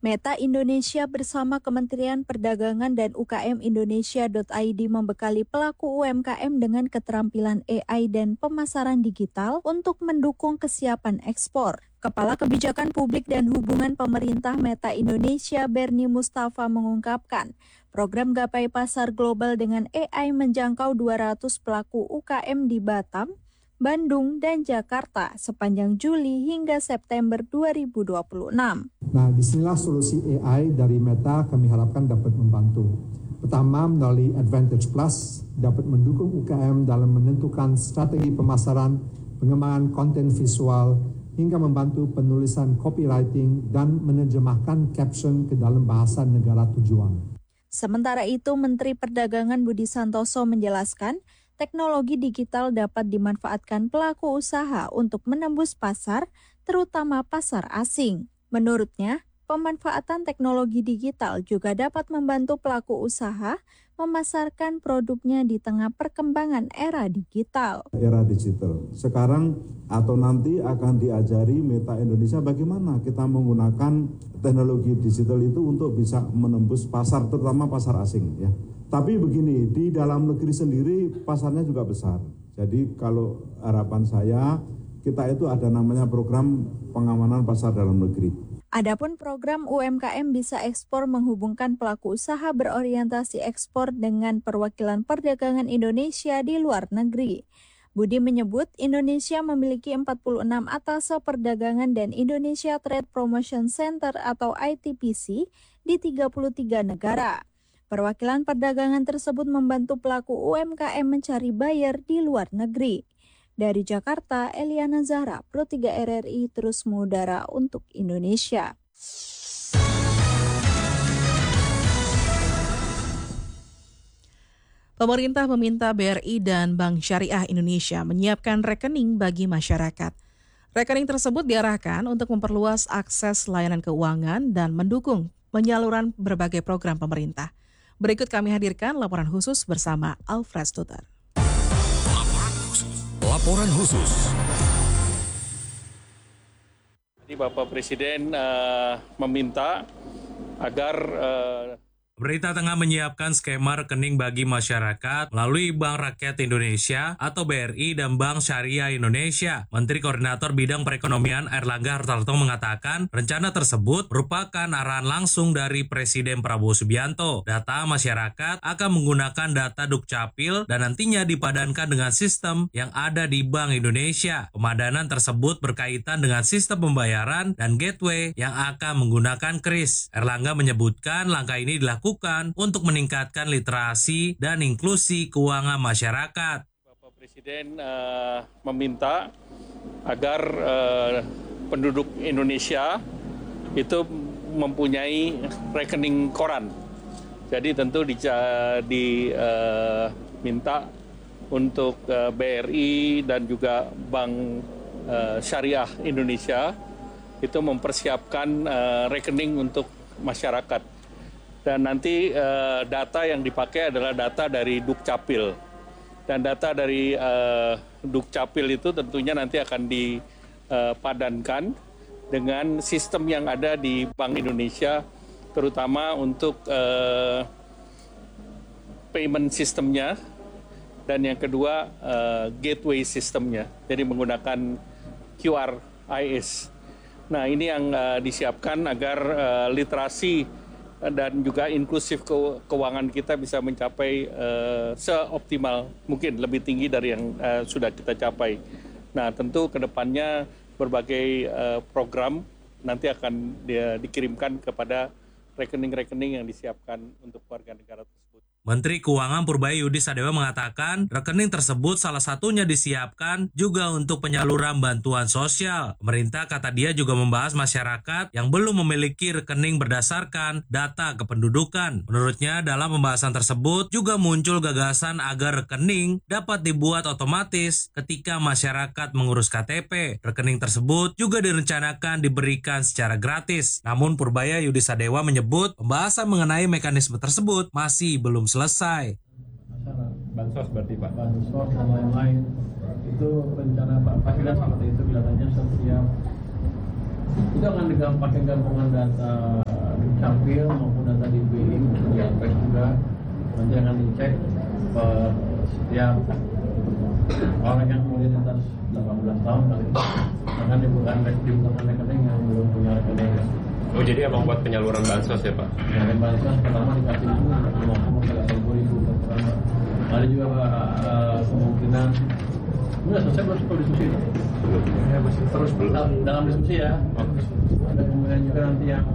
Meta Indonesia bersama Kementerian Perdagangan dan UKM Indonesia.id membekali pelaku UMKM dengan keterampilan AI dan pemasaran digital untuk mendukung kesiapan ekspor. Kepala Kebijakan Publik dan Hubungan Pemerintah Meta Indonesia, Bernie Mustafa mengungkapkan, program Gapai Pasar Global dengan AI menjangkau 200 pelaku UKM di Batam, Bandung, dan Jakarta sepanjang Juli hingga September 2026. Nah, disinilah solusi AI dari Meta kami harapkan dapat membantu. Pertama, melalui Advantage Plus dapat mendukung UKM dalam menentukan strategi pemasaran, pengembangan konten visual, hingga membantu penulisan copywriting dan menerjemahkan caption ke dalam bahasa negara tujuan. Sementara itu, Menteri Perdagangan Budi Santoso menjelaskan, teknologi digital dapat dimanfaatkan pelaku usaha untuk menembus pasar, terutama pasar asing. Menurutnya, pemanfaatan teknologi digital juga dapat membantu pelaku usaha memasarkan produknya di tengah perkembangan era digital. Era digital. Sekarang atau nanti akan diajari Meta Indonesia bagaimana kita menggunakan teknologi digital itu untuk bisa menembus pasar, terutama pasar asing, ya. Tapi begini, di dalam negeri sendiri pasarnya juga besar. Jadi kalau harapan saya, kita itu ada namanya program pengamanan pasar dalam negeri. Adapun program UMKM Bisa Ekspor menghubungkan pelaku usaha berorientasi ekspor dengan perwakilan perdagangan Indonesia di luar negeri. Budi menyebut Indonesia memiliki 46 atase perdagangan dan Indonesia Trade Promotion Center atau ITPC di 33 negara. Perwakilan perdagangan tersebut membantu pelaku UMKM mencari buyer di luar negeri. Dari Jakarta, Eliana Zahra, Pro 3 RRI terus mengudara untuk Indonesia. Pemerintah meminta BRI dan Bank Syariah Indonesia menyiapkan rekening bagi masyarakat. Rekening tersebut diarahkan untuk memperluas akses layanan keuangan dan mendukung penyaluran berbagai program pemerintah. Berikut kami hadirkan laporan khusus bersama Alfred Stuter. Laporan khusus. Jadi Bapak Presiden meminta agar pemerintah tengah menyiapkan skema rekening bagi masyarakat melalui Bank Rakyat Indonesia atau BRI dan Bank Syariah Indonesia. Menteri Koordinator Bidang Perekonomian Airlangga Hartarto mengatakan rencana tersebut merupakan arahan langsung dari Presiden Prabowo Subianto. Data masyarakat akan menggunakan data Dukcapil dan nantinya dipadankan dengan sistem yang ada di Bank Indonesia. Pemadanan tersebut berkaitan dengan sistem pembayaran dan gateway yang akan menggunakan KRIS. Airlangga menyebutkan langkah ini dilakukan untuk meningkatkan literasi dan inklusi keuangan masyarakat. Bapak Presiden meminta agar penduduk Indonesia itu mempunyai rekening koran. Jadi tentu diminta untuk BRI dan juga Bank Syariah Indonesia itu mempersiapkan rekening untuk masyarakat. Dan nanti data yang dipakai adalah data dari Dukcapil. Dan data dari Dukcapil itu tentunya nanti akan dipadankan dengan sistem yang ada di Bank Indonesia, terutama untuk payment sistemnya, dan yang kedua gateway sistemnya, jadi menggunakan QRIS. Nah, ini yang disiapkan agar literasi dan juga inklusif keuangan kita bisa mencapai seoptimal mungkin, lebih tinggi dari yang sudah kita capai. Nah, tentu ke depannya berbagai program nanti akan dikirimkan kepada rekening-rekening yang disiapkan untuk warga negara tersebut. Menteri Keuangan Purbaiyudi Sadewa mengatakan rekening tersebut salah satunya disiapkan juga untuk penyaluran bantuan sosial. Pemerintah, kata dia, juga membahas masyarakat yang belum memiliki rekening berdasarkan data kependudukan. Menurutnya, dalam pembahasan tersebut juga muncul gagasan agar rekening dapat dibuat otomatis ketika masyarakat mengurus KTP. Rekening tersebut juga direncanakan diberikan secara gratis. Namun Purbaiyudi Sadewa menyebut pembahasan mengenai mekanisme tersebut masih belum selesai. Bansos berarti Pak? Bansos dan lain-lain. Itu rencana Pak Presiden seperti itu, biasanya setiap itu akan pakai gabungan data dukcapil maupun data di BI di Alpes juga nanti akan dicek setiap orang yang kemudian di atas 18 tahun kali akan dibuka rekening yang belum punya rekening. Oh, jadi emang buat penyaluran bansos ya Pak? Ya, bansos pertama dikasih itu 50.000 pertama. Ada juga kemungkinan udah selesai belum diskusi itu? Ya, masih terus dalam diskusi ya. Ada kemungkinan juga nanti yang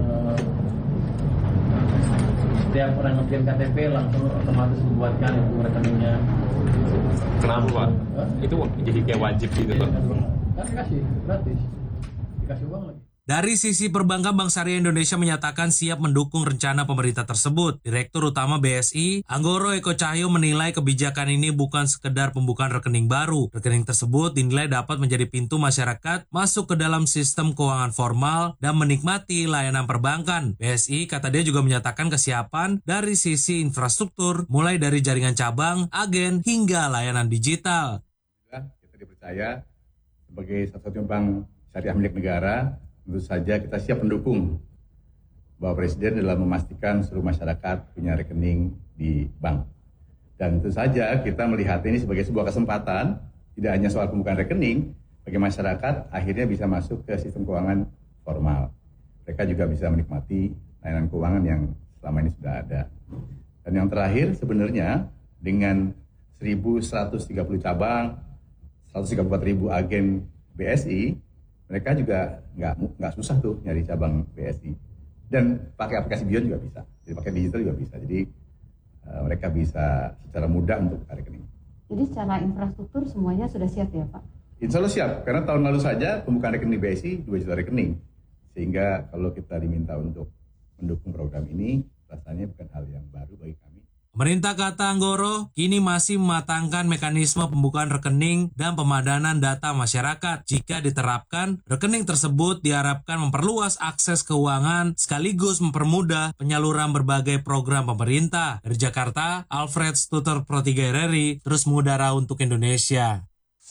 setiap orang ngeprint KTP langsung otomatis dibuatkan itu rekeningnya. Kenapa Pak? Itu jadi kayak wajib gitu Pak? Kan dikasih gratis, dikasih uang lagi. Dari sisi perbankan, Bank Syariah Indonesia menyatakan siap mendukung rencana pemerintah tersebut. Direktur Utama BSI, Anggoro Eko Cahyo menilai kebijakan ini bukan sekedar pembukaan rekening baru. Rekening tersebut dinilai dapat menjadi pintu masyarakat masuk ke dalam sistem keuangan formal dan menikmati layanan perbankan. BSI, kata dia, juga menyatakan kesiapan dari sisi infrastruktur, mulai dari jaringan cabang, agen, hingga layanan digital. Kita dipercaya sebagai satu-satunya bank syariah milik negara. Tentu saja kita siap mendukung Bapak Presiden dalam memastikan seluruh masyarakat punya rekening di bank. Dan tentu saja kita melihat ini sebagai sebuah kesempatan, tidak hanya soal pembukaan rekening, bagi masyarakat akhirnya bisa masuk ke sistem keuangan formal. Mereka juga bisa menikmati layanan keuangan yang selama ini sudah ada. Dan yang terakhir sebenarnya dengan 1.130 cabang, 134.000 agen BSI, mereka juga nggak susah tuh nyari cabang BSI. Dan pakai aplikasi Bion juga bisa. Jadi pakai digital juga bisa. Jadi mereka bisa secara mudah untuk buka rekening. Jadi secara infrastruktur semuanya sudah siap ya Pak? Insya Allah siap. Karena tahun lalu saja pembukaan rekening BSI 2 juta rekening. Sehingga kalau kita diminta untuk mendukung program ini, rasanya bukan hal yang baru bagi kami. Pemerintah, kata Anggoro, kini masih mematangkan mekanisme pembukaan rekening dan pemadanan data masyarakat. Jika diterapkan, rekening tersebut diharapkan memperluas akses keuangan sekaligus mempermudah penyaluran berbagai program pemerintah. Dari Jakarta, Alfred Stuter Pro 3 RRI, terus mengudara untuk Indonesia.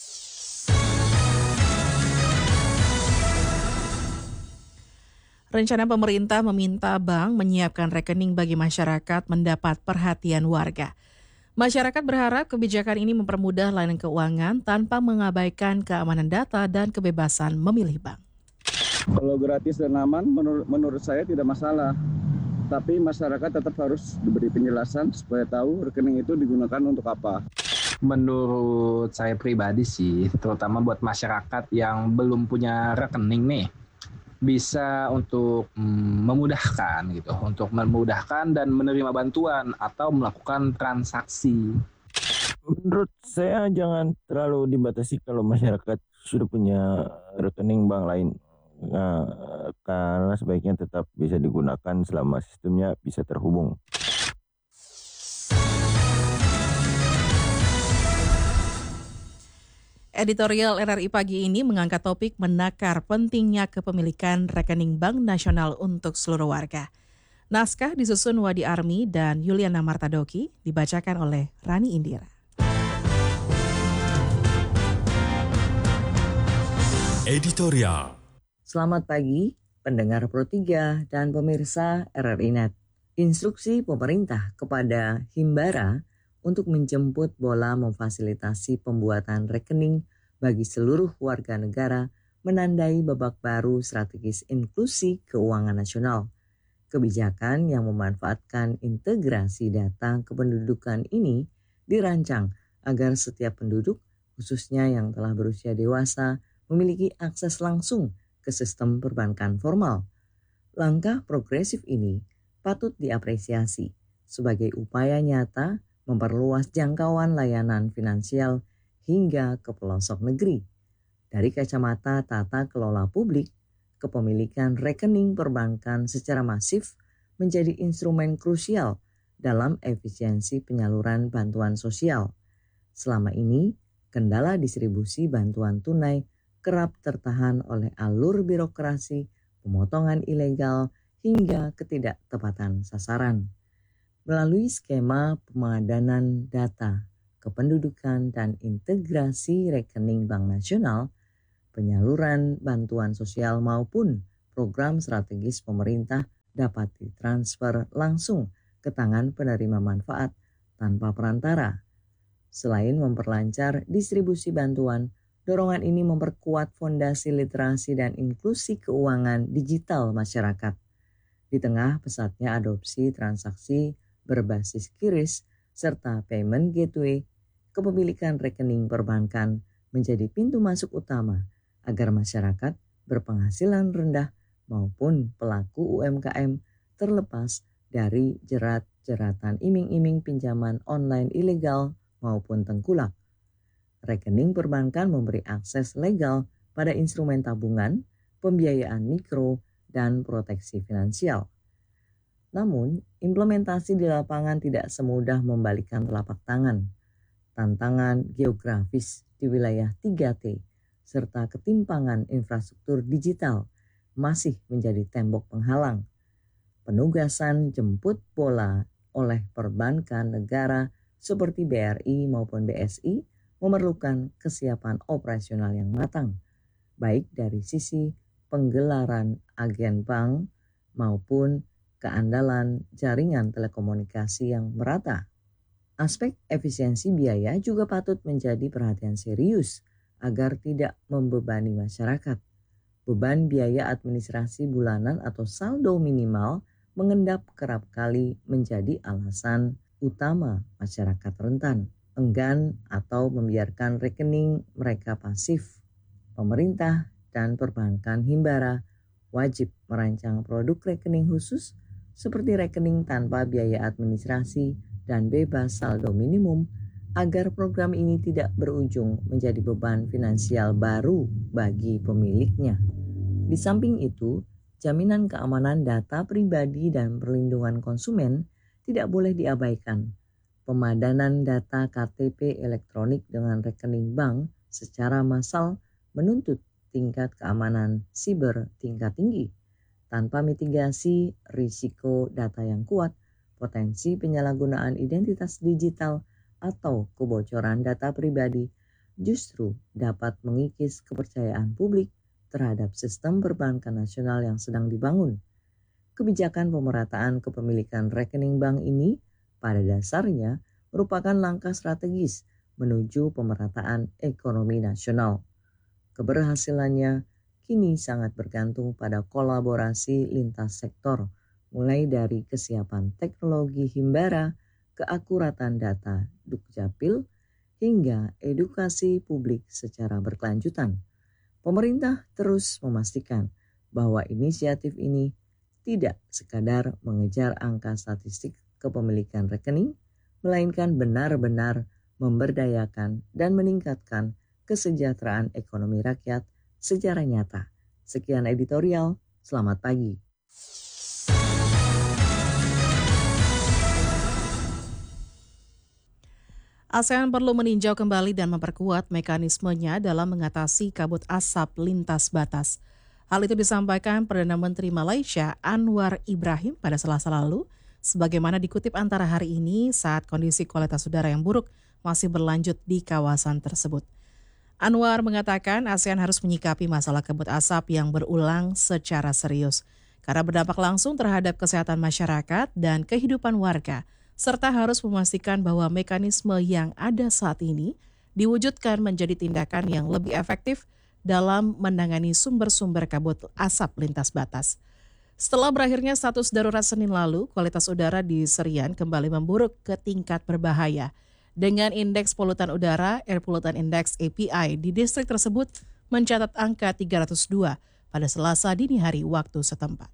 Rencana pemerintah meminta bank menyiapkan rekening bagi masyarakat mendapat perhatian warga. Masyarakat berharap kebijakan ini mempermudah layanan keuangan tanpa mengabaikan keamanan data dan kebebasan memilih bank. Kalau gratis dan aman menurut saya tidak masalah. Tapi masyarakat tetap harus diberi penjelasan supaya tahu rekening itu digunakan untuk apa. Menurut saya pribadi sih, terutama buat masyarakat yang belum punya rekening nih, bisa untuk memudahkan gitu, untuk memudahkan dan menerima bantuan atau melakukan transaksi. Menurut saya jangan terlalu dibatasi kalau masyarakat sudah punya rekening bank lain. Nah, karena sebaiknya tetap bisa digunakan selama sistemnya bisa terhubung. Editorial RRI pagi ini mengangkat topik menakar pentingnya kepemilikan rekening Bank Nasional untuk seluruh warga. Naskah disusun Wadi Armi dan Yuliana Martadoki, dibacakan oleh Rani Indira. Editorial. Selamat pagi, pendengar Pro 3 dan pemirsa RRI Net. Instruksi pemerintah kepada Himbara untuk menjemput bola memfasilitasi pembuatan rekening bagi seluruh warga negara menandai babak baru strategis inklusi keuangan nasional. Kebijakan yang memanfaatkan integrasi data kependudukan ini dirancang agar setiap penduduk, khususnya yang telah berusia dewasa, memiliki akses langsung ke sistem perbankan formal. Langkah progresif ini patut diapresiasi sebagai upaya nyata memperluas jangkauan layanan finansial hingga ke pelosok negeri. Dari kacamata tata kelola publik, kepemilikan rekening perbankan secara masif menjadi instrumen krusial dalam efisiensi penyaluran bantuan sosial. Selama ini, kendala distribusi bantuan tunai kerap tertahan oleh alur birokrasi, pemotongan ilegal, hingga ketidaktepatan sasaran. Melalui skema pemadanan data, kependudukan, dan integrasi rekening Bank Nasional, penyaluran bantuan sosial maupun program strategis pemerintah dapat ditransfer langsung ke tangan penerima manfaat tanpa perantara. Selain memperlancar distribusi bantuan, dorongan ini memperkuat fondasi literasi dan inklusi keuangan digital masyarakat. Di tengah pesatnya adopsi transaksi berbasis QRIS serta payment gateway, kepemilikan rekening perbankan menjadi pintu masuk utama agar masyarakat berpenghasilan rendah maupun pelaku UMKM terlepas dari jerat-jeratan iming-iming pinjaman online ilegal maupun tengkulak. Rekening perbankan memberi akses legal pada instrumen tabungan, pembiayaan mikro, dan proteksi finansial. Namun, implementasi di lapangan tidak semudah membalikkan telapak tangan. Tantangan geografis di wilayah 3T serta ketimpangan infrastruktur digital masih menjadi tembok penghalang. Penugasan jemput bola oleh perbankan negara seperti BRI maupun BSI memerlukan kesiapan operasional yang matang, baik dari sisi penggelaran agen bank maupun keandalan jaringan telekomunikasi yang merata. Aspek efisiensi biaya juga patut menjadi perhatian serius agar tidak membebani masyarakat. Beban biaya administrasi bulanan atau saldo minimal mengendap kerap kali menjadi alasan utama masyarakat rentan, enggan atau membiarkan rekening mereka pasif. Pemerintah dan perbankan himbara wajib merancang produk rekening khusus seperti rekening tanpa biaya administrasi dan bebas saldo minimum agar program ini tidak berujung menjadi beban finansial baru bagi pemiliknya. Di samping itu, jaminan keamanan data pribadi dan perlindungan konsumen tidak boleh diabaikan. Pemadanan data KTP elektronik dengan rekening bank secara massal menuntut tingkat keamanan siber tingkat tinggi. Tanpa mitigasi risiko data yang kuat, potensi penyalahgunaan identitas digital atau kebocoran data pribadi justru dapat mengikis kepercayaan publik terhadap sistem perbankan nasional yang sedang dibangun. Kebijakan pemerataan kepemilikan rekening bank ini pada dasarnya merupakan langkah strategis menuju pemerataan ekonomi nasional. Keberhasilannya kini sangat bergantung pada kolaborasi lintas sektor, mulai dari kesiapan teknologi himbara, keakuratan data Dukcapil, hingga edukasi publik secara berkelanjutan. Pemerintah terus memastikan bahwa inisiatif ini tidak sekadar mengejar angka statistik kepemilikan rekening, melainkan benar-benar memberdayakan dan meningkatkan kesejahteraan ekonomi rakyat secara nyata. Sekian editorial, selamat pagi. ASEAN perlu meninjau kembali dan memperkuat mekanismenya dalam mengatasi kabut asap lintas batas. Hal itu disampaikan Perdana Menteri Malaysia Anwar Ibrahim pada Selasa lalu, sebagaimana dikutip Antara hari ini saat kondisi kualitas udara yang buruk masih berlanjut di kawasan tersebut. Anwar mengatakan ASEAN harus menyikapi masalah kabut asap yang berulang secara serius, karena berdampak langsung terhadap kesehatan masyarakat dan kehidupan warga, serta harus memastikan bahwa mekanisme yang ada saat ini diwujudkan menjadi tindakan yang lebih efektif dalam menangani sumber-sumber kabut asap lintas batas. Setelah berakhirnya status darurat Senin lalu, kualitas udara di Serian kembali memburuk ke tingkat berbahaya. Dengan indeks polutan udara, Air Pollutant Index API di distrik tersebut mencatat angka 302 pada Selasa dini hari waktu setempat.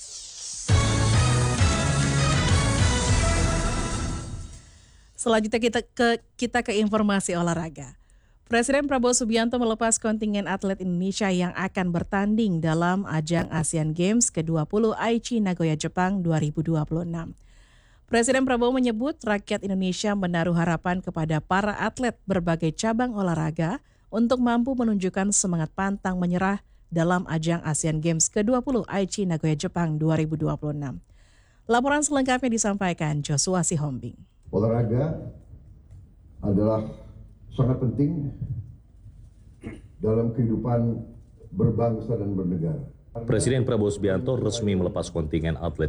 Selanjutnya kita ke informasi olahraga. Presiden Prabowo Subianto melepas kontingen atlet Indonesia yang akan bertanding dalam ajang Asian Games ke-20 Aichi Nagoya Jepang 2026. Presiden Prabowo menyebut rakyat Indonesia menaruh harapan kepada para atlet berbagai cabang olahraga untuk mampu menunjukkan semangat pantang menyerah dalam ajang Asian Games ke-20 Aichi Nagoya Jepang 2026. Laporan selengkapnya disampaikan Joshua Sihombing. Olahraga adalah sangat penting dalam kehidupan berbangsa dan bernegara. Presiden Prabowo Subianto resmi melepas kontingen atlet